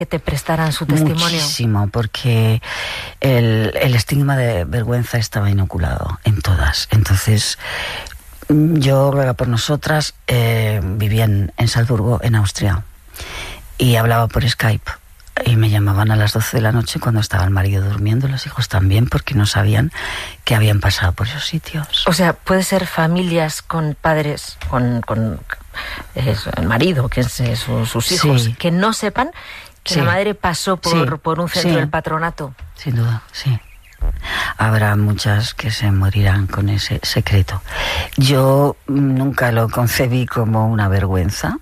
que te prestaran su testimonio? Muchísimo, porque el estigma de vergüenza estaba inoculado en todas. Entonces, yo, ruega por nosotras, vivía en Salzburgo, en Austria, y hablaba por Skype. Y me llamaban a las 12 de la noche cuando estaba el marido durmiendo, los hijos también, porque no sabían que habían pasado por esos sitios. O sea, puede ser familias con padres, con el marido, que es sus hijos, Sí. que no sepan que la madre pasó por un centro del patronato. Sin duda, sí. Habrá muchas que se morirán con ese secreto. Yo nunca lo concebí como una vergüenza.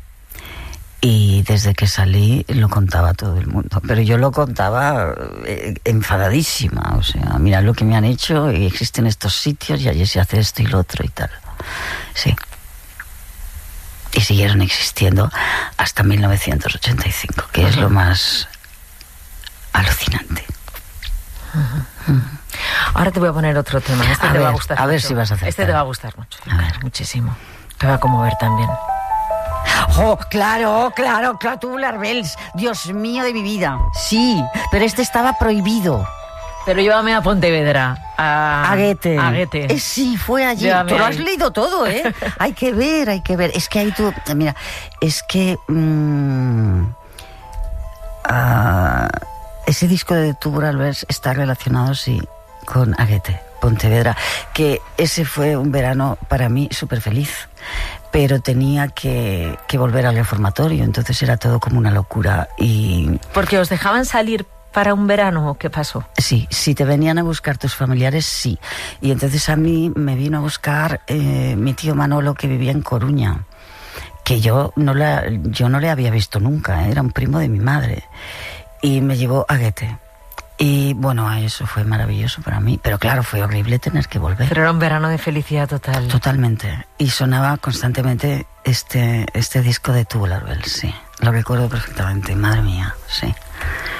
Y desde que salí lo contaba a todo el mundo. Pero yo lo contaba enfadadísima. O sea, mira lo que me han hecho y existen estos sitios y allí se hace esto y lo otro y tal. Sí. Y siguieron existiendo hasta 1985, que es lo más alucinante. Ahora te voy a poner otro tema. Este te va a gustar mucho. A ver si vas a acertar. Este te va a gustar mucho. A ver. Muchísimo. Te va a conmover también. ¡Oh, claro, Tubular Bells! Dios mío de mi vida. Sí, pero este estaba prohibido. Pero llévame a Pontevedra. A Goethe. A Goethe. Sí, fue allí. Llévame Tú lo ahí. has leído todo, ¿eh? Hay que ver. Es que ahí tú... Mira, es que... ese disco de Tubular Bells está relacionado, sí, con Goethe, Pontevedra. Que ese fue un verano para mí súper feliz. Pero tenía que volver al reformatorio, entonces era todo como una locura. Y ¿Porque os dejaban salir para un verano o qué pasó? sí, si te venían a buscar tus familiares, sí. Y entonces a mí me vino a buscar mi tío Manolo, que vivía en Coruña, que yo no le había visto nunca, era un primo de mi madre. Y me llevó a Goethe. Y bueno, eso fue maravilloso para mí. Pero claro, fue horrible tener que volver. Pero era un verano de felicidad total. Totalmente. Y sonaba constantemente este disco de Tubular Bells, sí. Lo recuerdo perfectamente, madre mía, sí.